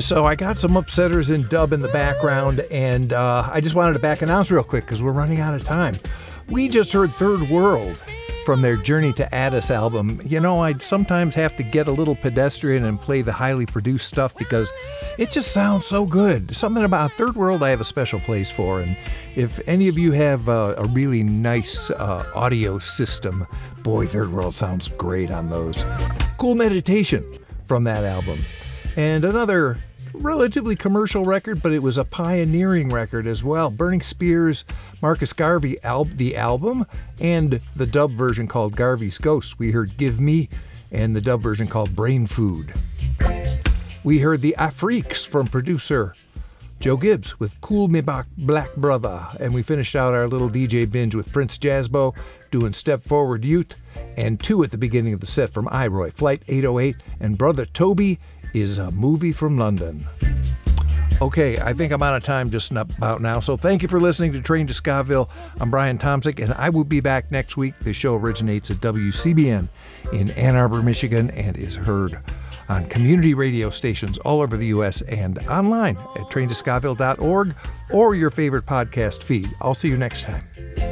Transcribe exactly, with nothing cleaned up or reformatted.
So I got some upsetters in dub in the background, and uh, I just wanted to back announce real quick because we're running out of time. We just heard Third World from their Journey to Addis album. You know, I sometimes have to get a little pedestrian and play the highly produced stuff because it just sounds so good. Something about Third World I have a special place for, and if any of you have uh, a really nice uh, audio system, boy, Third World sounds great on those. Cool Meditation from that album. And another relatively commercial record, but it was a pioneering record as well. Burning Spear's Marcus Garvey al- the album, and the dub version called Garvey's Ghost. We heard Give Me, and the dub version called Brain Food. We heard the Afriques from producer Joe Gibbs with Cool Me Back Black Brother, and we finished out our little D J binge with Prince Jazzbo doing Step Forward Youth, and two at the beginning of the set from Iroy, Flight eight oh eight, and Brother Toby is a movie from London. Okay, I think I'm out of time just about now, so thank you for listening to Train to Scaville. I'm Brian Tomczyk, and I will be back next week. The show originates at W C B N in Ann Arbor, Michigan, and is heard on community radio stations all over the U S and online at train to scaville dot org or your favorite podcast feed. I'll see you next time.